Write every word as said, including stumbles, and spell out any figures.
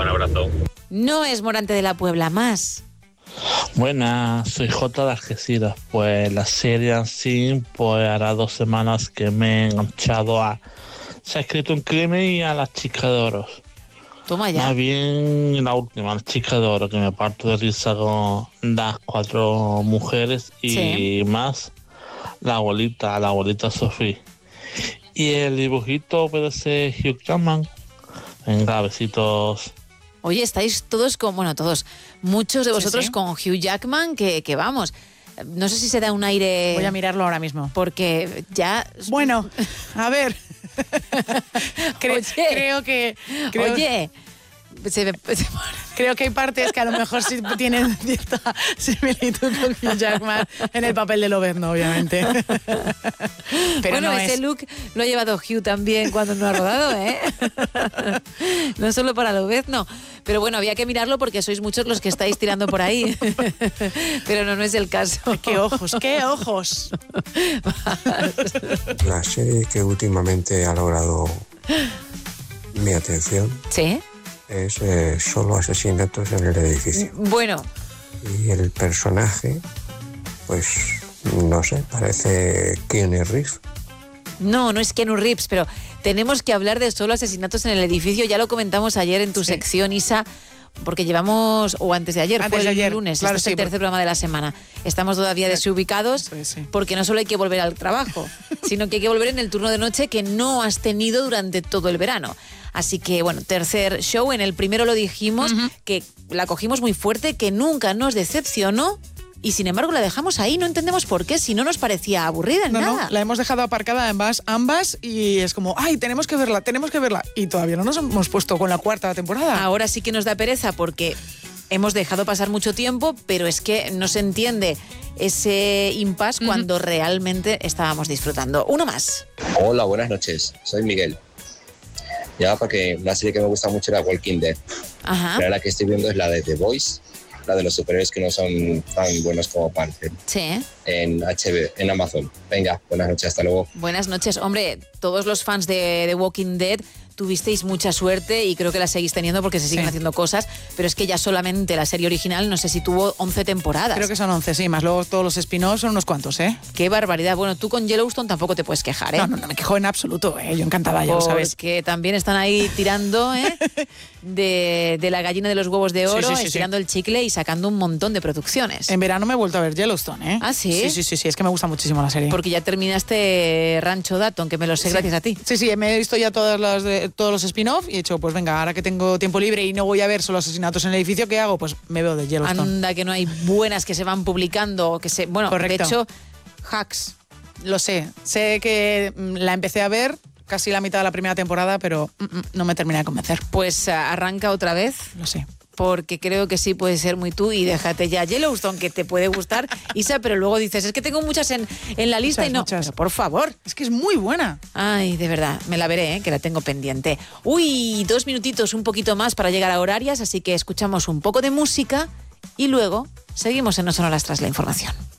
un abrazo. No es Morante de la Puebla, más. Buenas, soy J de Algeciras. Pues la serie en sí, pues hará dos semanas que me he enganchado a Se ha escrito un crimen y a Las Chicas de Oro. Toma ya. Más bien la última, Las Chicas de Oro, que me parto de risa con las cuatro mujeres y Sí. más la abuelita, la abuelita Sofía. Y el dibujito puede ser Hugh Jackman. Venga, besitos. Oye, estáis todos con, bueno, todos, muchos de vosotros sí. con Hugh Jackman, que, que vamos, no sé si se da un aire... Voy a mirarlo ahora mismo. Porque ya... Bueno, a ver. Cre- Oye. creo que... Creo, Oye, se me- se- creo que hay partes que a lo mejor sí tienen cierta similitud con Hugh Jackman en el papel de Lobezno, obviamente. Pero bueno, no ese es... look lo ha llevado Hugh también cuando no ha rodado, ¿eh? No solo para Lobezno. Pero bueno, había que mirarlo porque sois muchos los que estáis tirando por ahí. Pero no, no es el caso. ¡Qué ojos, qué ojos! La serie que últimamente ha logrado mi atención ¿Sí? es eh, Solo asesinatos en el edificio. Bueno, Y el personaje, pues, no sé, parece Keanu Reeves. no, no es Keanu Reeves, pero tenemos que hablar de solo asesinatos en el edificio. Ya lo comentamos ayer en tu Sí. sección, Isa, porque llevamos, o antes de ayer, Antes fue de el ayer, lunes, claro, este es el sí, tercer programa de la semana. Estamos todavía desubicados Eso es, sí. porque no solo hay que volver al trabajo, sino que hay que volver en el turno de noche que no has tenido durante todo el verano. Así que, bueno, tercer show. En el primero lo dijimos, que la cogimos muy fuerte, que nunca nos decepcionó. Y sin embargo la dejamos ahí, no entendemos por qué, si no nos parecía aburrida en No, nada. no, la hemos dejado aparcada ambas, ambas y es como, ay, tenemos que verla, tenemos que verla. Y todavía no nos hemos puesto con la cuarta temporada. Ahora sí que nos da pereza porque hemos dejado pasar mucho tiempo, pero es que no se entiende ese impasse cuando realmente estábamos disfrutando. Uno más. Hola, buenas noches. Soy Miguel. Ya, porque una serie que me gusta mucho era Walking Dead. Ajá. Pero la que estoy viendo es la de The Boys, la de los superhéroes que no son tan buenos como parecen, Sí. en H B O, en Amazon. Venga, buenas noches, hasta luego. Buenas noches. Hombre, todos los fans de The Walking Dead tuvisteis mucha suerte y creo que la seguís teniendo porque se siguen Sí. haciendo cosas, pero es que ya solamente la serie original no sé si tuvo once temporadas. Creo que son once, sí, más luego todos los spin-offs son unos cuantos, ¿eh? Qué barbaridad. Bueno, tú con Yellowstone tampoco te puedes quejar, ¿eh? No, no, no me quejo en absoluto, ¿eh? Yo encantada, ya lo sabes. Que también están ahí tirando ¿eh? de, de la gallina de los huevos de oro, Sí, sí, sí, sí. estirando el chicle y sacando un montón de producciones. En verano me he vuelto a ver Yellowstone, ¿eh? ¿Ah, sí? Sí, sí, sí, sí, es que me gusta muchísimo la serie. Porque ya terminaste Rancho Dayton, que me lo sé Sí. gracias a ti. Sí, sí, me he visto ya todas las de, todos los spin-off y he dicho, pues venga, ahora que tengo tiempo libre y no voy a ver solo asesinatos en el edificio, ¿qué hago? Pues me veo de Yellowstone. Anda, que no hay buenas que se van publicando, que se... Bueno, Correcto. de hecho, Hacks. Lo sé, sé que mm, la empecé a ver casi la mitad de la primera temporada, pero mm, mm, no me termina de convencer. Pues ah, arranca otra vez. Lo sé. Porque creo que sí puede ser muy tú y déjate ya Yellowstone, que te puede gustar, Isa, pero luego dices, es que tengo muchas en, en la lista Muchas, y no. muchas. Pero por favor. Es que es muy buena. Ay, de verdad, me la veré, ¿eh? Que la tengo pendiente. Uy, dos minutitos, un poquito más para llegar a horarias, así que escuchamos un poco de música y luego seguimos en No Sonoras tras la información.